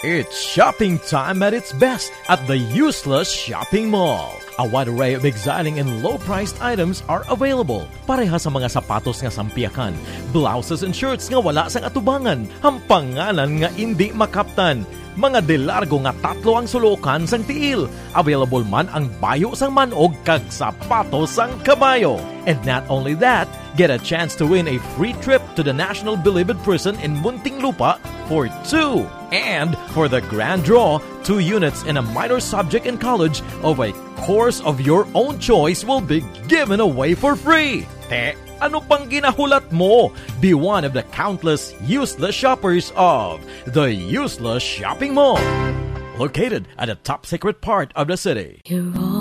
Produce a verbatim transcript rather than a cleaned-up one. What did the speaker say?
It's shopping time at its best at the Useless Shopping Mall. A wide array of exciting and low-priced items are available. Pareha sa mga sapatos nga sampiakan, blouses and shirts nga wala sang atubangan, hampanganan nga hindi makaptan. Mga delargo nga tatlo ang sulukan sang tiil. Available man ang bayo sang manog kag sapatos sang kabayo. And not only that, get a chance to win a free trip to the National Bilibid Prison in Muntinlupa for two. And for the grand draw, two units in a minor subject in college of a course of your own choice will be given away for free. Te, ano pang ginahulat mo? Be one of the countless useless shoppers of the Useless Shopping Mall. Located at a top secret part of the city. You're all